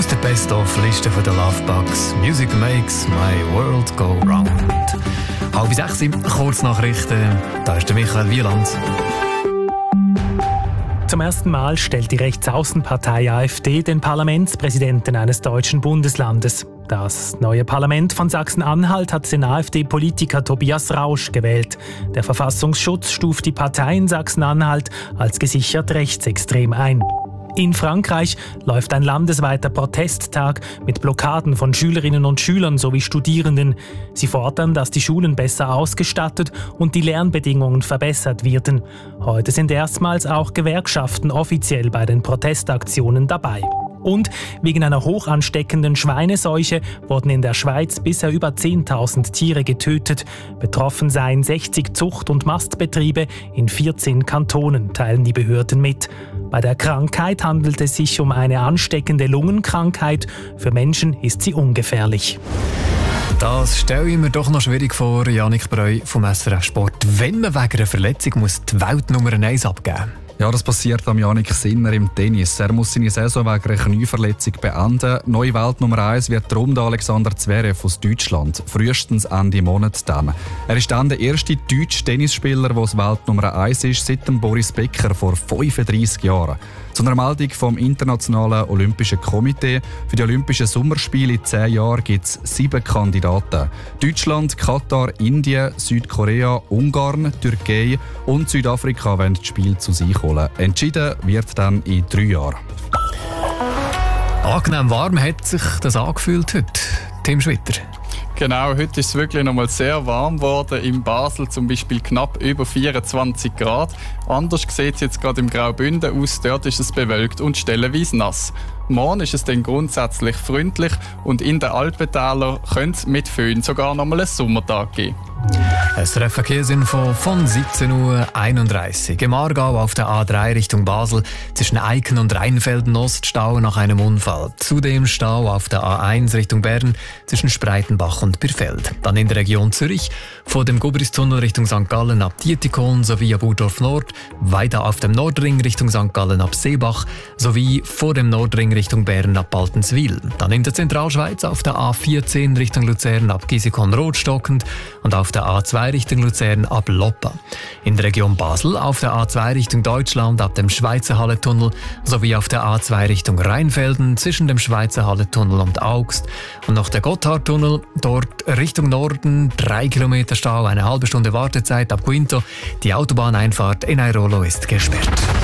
aus der Best-of-Liste der Lovebugs. Music makes my world go round. 5:30, Kurznachrichten. Da ist der Michael Wieland. Zum ersten Mal stellt die Rechtsaußenpartei AfD den Parlamentspräsidenten eines deutschen Bundeslandes. Das neue Parlament von Sachsen-Anhalt hat den AfD-Politiker Tobias Rausch gewählt. Der Verfassungsschutz stuft die Partei in Sachsen-Anhalt als gesichert rechtsextrem ein. In Frankreich läuft ein landesweiter Protesttag mit Blockaden von Schülerinnen und Schülern sowie Studierenden. Sie fordern, dass die Schulen besser ausgestattet und die Lernbedingungen verbessert werden. Heute sind erstmals auch Gewerkschaften offiziell bei den Protestaktionen dabei. Und wegen einer hoch ansteckenden Schweineseuche wurden in der Schweiz bisher über 10.000 Tiere getötet. Betroffen seien 60 Zucht- und Mastbetriebe in 14 Kantonen, teilen die Behörden mit. Bei der Krankheit handelt es sich um eine ansteckende Lungenkrankheit. Für Menschen ist sie ungefährlich. Das stelle ich mir doch noch schwierig vor, Janik Breu vom SRF Sport, wenn man wegen einer Verletzung muss die Weltnummer 1 abgeben muss. Ja, das passiert am Janik Sinner im Tennis. Er muss seine Saison wegen einer Knieverletzung beenden. Neue Weltnummer 1 wird darum der Alexander Zverev aus Deutschland. Frühestens Ende Monat dann. Er ist dann der erste deutsche Tennisspieler, der das Weltnummer 1 ist, seit dem Boris Becker vor 35 Jahren. Zu einer Meldung vom Internationalen Olympischen Komitee. Für die Olympischen Sommerspiele in 10 Jahren gibt es 7 Kandidaten. Deutschland, Katar, Indien, Südkorea, Ungarn, Türkei und Südafrika wollen das Spiel zu sich holen. Entschieden wird dann in 3 Jahren. Angenehm warm hat sich das angefühlt heute. Tim Schwitter. Genau, heute ist es wirklich noch mal sehr warm geworden. In Basel zum Beispiel knapp über 24 Grad. Anders sieht es jetzt gerade im Graubünden aus. Dort ist es bewölkt und stellenweise nass. Morgen ist es dann grundsätzlich freundlich und in den Alpentälern könnte es mit Föhn sogar noch mal einen Sommertag geben. SRF Verkehrsinfo von 17:31 Uhr. Im Aargau auf der A3 Richtung Basel zwischen Eiken und Rheinfelden Oststau nach einem Unfall. Zudem Stau auf der A1 Richtung Bern zwischen Spreitenbach und Birfeld. Dann in der Region Zürich vor dem Gubristunnel Richtung St. Gallen ab Dietikon sowie ab Burdorf Nord, weiter auf dem Nordring Richtung St. Gallen ab Seebach sowie vor dem Nordring Richtung Bern ab Baltenswil. Dann in der Zentralschweiz auf der A14 Richtung Luzern ab Gisikon-Rotstockend und auf der A2 Richtung Luzern ab Loppa. In der Region Basel auf der A2 Richtung Deutschland ab dem Schweizer Halletunnel sowie auf der A2 Richtung Rheinfelden zwischen dem Schweizer Halletunnel und Augst. Und noch der Gotthardtunnel, dort Richtung Norden 3 Kilometer Stau, eine halbe Stunde Wartezeit ab Quinto. Die Autobahneinfahrt in Airolo ist gesperrt.